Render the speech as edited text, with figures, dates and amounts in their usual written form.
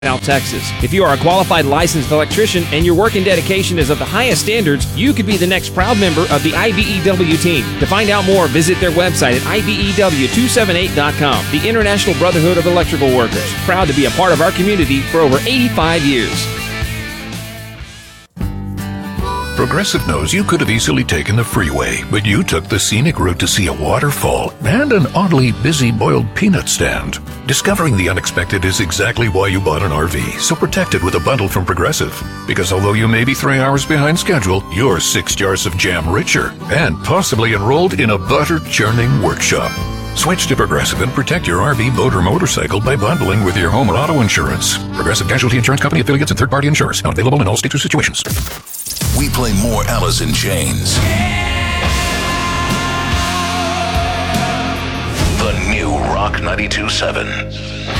South Texas. If you are a qualified licensed electrician and your work and dedication is of the highest standards, you could be the next proud member of the IBEW team. To find out more, visit their website at IBEW278.com. The International Brotherhood of Electrical Workers, proud to be a part of our community for over 85 years. Progressive knows you could have easily taken the freeway, but you took the scenic route to see a waterfall and an oddly busy boiled peanut stand. Discovering the unexpected is exactly why you bought an RV, so protect it with a bundle from Progressive. Because although you may be 3 hours behind schedule, you're 6 jars of jam richer and possibly enrolled in a butter-churning workshop. Switch to Progressive and protect your RV, boat, or motorcycle by bundling with your home or auto insurance. Progressive Casualty Insurance Company affiliates and third-party insurers. Not available in all states or situations. We play more Alice in Chains. The new Rock 92.7.